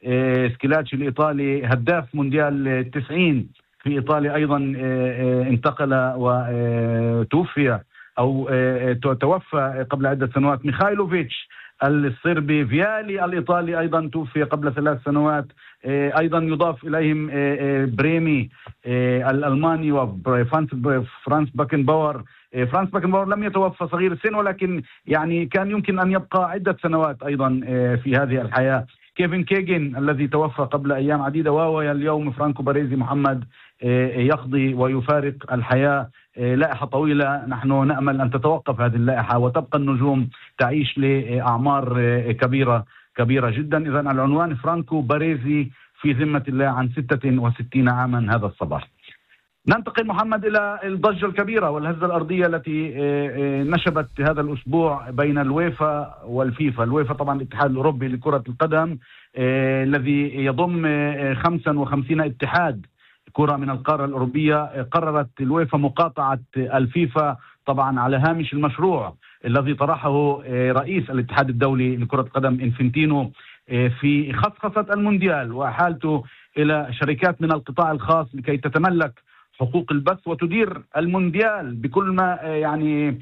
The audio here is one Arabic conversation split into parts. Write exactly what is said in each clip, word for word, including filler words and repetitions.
سكيلاتشي الإيطالي هداف مونديال التسعين في إيطاليا أيضا انتقل وتوفي أو توفى قبل عدة سنوات. ميخايلوفيتش الصربي، فيالي الإيطالي أيضا توفي قبل ثلاث سنوات. أيضا يضاف إليهم بريمي الألماني وفرانس باكنباور. فرانس باكنباور لم يتوفى صغير السن، ولكن يعني كان يمكن أن يبقى عدة سنوات أيضا في هذه الحياة. كيفن كيجن الذي توفى قبل أيام عديدة، واليوم فرانكو باريزي محمد يقضي ويفارق الحياة. لائحة طويلة، نحن نأمل أن تتوقف هذه اللائحة وتبقى النجوم تعيش لأعمار كبيرة كبيرة جدا. إذا العنوان فرانكو باريزي في ذمة الله عن ستة وستين عاما هذا الصباح. ننتقل محمد إلى الضجة الكبيرة والهزة الأرضية التي نشبت هذا الأسبوع بين الويفا والفيفا. الويفا طبعا الاتحاد الأوروبي لكرة القدم الذي يضم خمسة وخمسين اتحاد كرة من القارة الأوروبية. قررت الويفا مقاطعة الفيفا طبعا على هامش المشروع الذي طرحه رئيس الاتحاد الدولي لكرة القدم إنفنتينو في خصخصة المونديال وحالته إلى شركات من القطاع الخاص لكي تتملك حقوق البث وتدير المونديال بكل ما يعني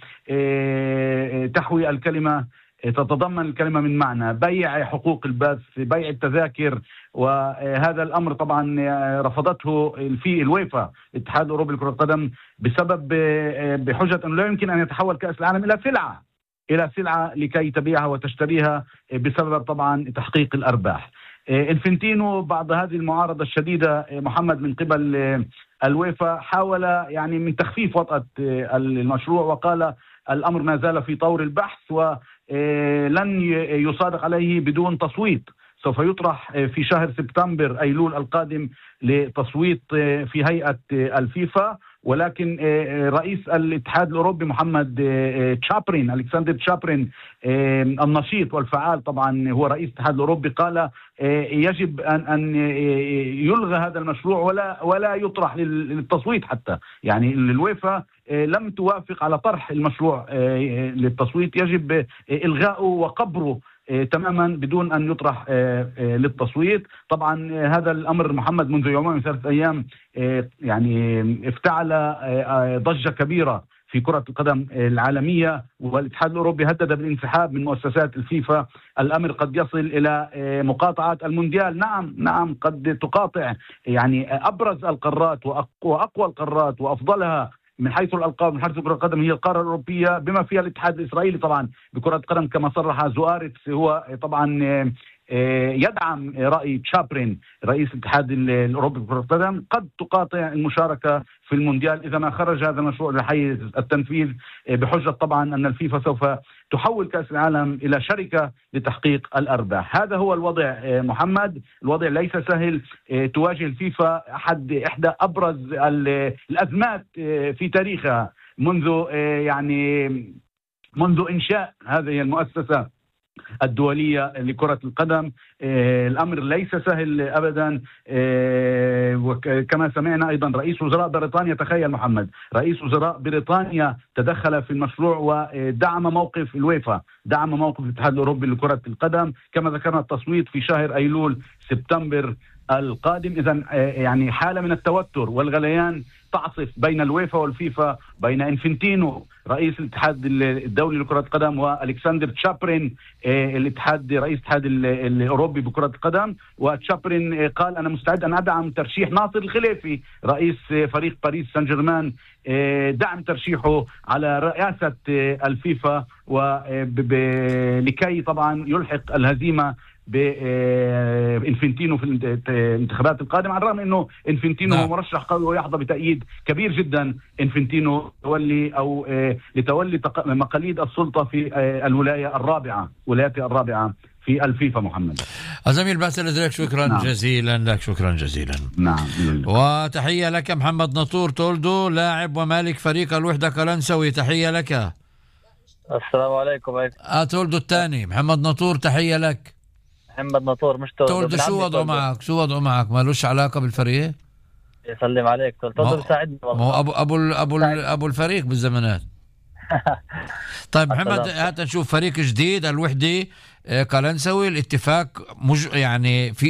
تحوي الكلمة تتضمن الكلمة من معنى: بيع حقوق البث، بيع التذاكر. وهذا الأمر طبعا رفضته في الويفا الاتحاد الأوروبي لكرة القدم بسبب بحجة أنه لا يمكن أن يتحول كأس العالم إلى سلعة إلى سلعة لكي تبيعها وتشتريها بسبب طبعا تحقيق الأرباح. إنفنتينو بعد هذه المعارضة الشديدة محمد من قبل الويفا حاول يعني من تخفيف وطأة المشروع، وقال الأمر ما زال في طور البحث ولن يصادق عليه بدون تصويت. سوف يطرح في شهر سبتمبر أيلول القادم لتصويت في هيئة الفيفا، ولكن رئيس الاتحاد الأوروبي محمد تشابرين ألكسندر تشابرين النشيط والفعال طبعا هو رئيس الاتحاد الأوروبي قال يجب أن أن يلغى هذا المشروع ولا ولا يطرح للتصويت حتى. يعني الويفا لم توافق على طرح المشروع للتصويت، يجب إلغاؤه وقبره تماما بدون أن يطرح للتصويت. طبعا هذا الأمر محمد منذ يومين ثلاثة أيام يعني افتعل ضجة كبيرة في كرة القدم العالمية، والاتحاد الأوروبي هدد بالانسحاب من مؤسسات الفيفا. الأمر قد يصل إلى مقاطعة المونديال. نعم نعم قد تقاطع يعني أبرز القارات وأقوى القارات وأفضلها من حيث الألقاب من حيث كرة القدم هي القارة الأوروبية بما فيها الاتحاد الإسرائيلي طبعا بكرة القدم، كما صرح زواريتس هو طبعا يدعم رأي تشابرين رئيس الاتحاد الأوروبي لكرة القدم. قد تقاطع المشاركة في المونديال إذا ما خرج هذا المشروع لحيز التنفيذ بحجة طبعا أن الفيفا سوف تحول كأس العالم إلى شركة لتحقيق الأرباح. هذا هو الوضع محمد، الوضع ليس سهل. تواجه الفيفا أحد إحدى أبرز الأزمات في تاريخها منذ يعني منذ إنشاء هذه المؤسسة الدولية لكرة القدم. آه الأمر ليس سهل أبدا. آه وكما سمعنا أيضا رئيس وزراء بريطانيا، تخيل محمد، رئيس وزراء بريطانيا تدخل في المشروع ودعم موقف الويفا، دعم موقف الاتحاد الأوروبي لكرة القدم. كما ذكرنا التصويت في شهر أيلول سبتمبر القادم. إذن آه يعني حالة من التوتر والغليان تعصف بين الويفا والفيفا، بين إنفنتينو رئيس الاتحاد الدولي لكرة القدم وألكسندر تشابرين الاتحاد رئيس الاتحاد الأوروبي بكرة القدم. وتشابرين قال أنا مستعد أن أدعم ترشيح ناصر الخليفي رئيس فريق باريس سان جيرمان، دعم ترشيحه على رئاسة الفيفا ولكي طبعا يلحق الهزيمة بإنفنتينو في الانتخابات القادمة، على الرغم أنه إنفنتينو هو مرشح قوي ويحظى بتأييد كبير جدا. إنفنتينو تولي أو لتولي مقاليد السلطة في الولاية الرابعة ولاية الرابعة في الفيفا. محمد الزميل باسل لك شكرا نعم. جزيلا لك شكرا جزيلا نعم. وتحية لك محمد ناطور تولدو لاعب ومالك فريق الوحدة كلنسوي، تحية لك. السلام عليكم. تولدو الثاني محمد ناطور، تحية لك. محمد ناطور مش تولدو. تولدو شو وضعه معك؟ شو وضعه معك؟ ما لوش علاقة بالفريق؟ يسلم عليك. تولدو بيساعدني والله. ما هو ابو ابو ابو ابو الفريق بالزمانات. طيب محمد هات نشوف فريق جديد الوحدة كلنسوي، الاتفاق مج يعني في